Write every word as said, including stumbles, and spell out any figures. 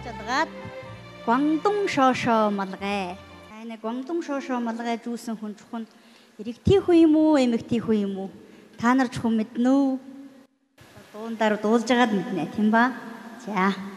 Жадгаад Гуандун шошоо малгай. Ана Гуандун шошоо малгай жуусан хүн чухна эрэгтэй хүн юм уу, эмэгтэй хүн юм уу? Та нар чухам мэднэ үү? Дуундар дуулж байгаад мэднэ, тийм ба? За.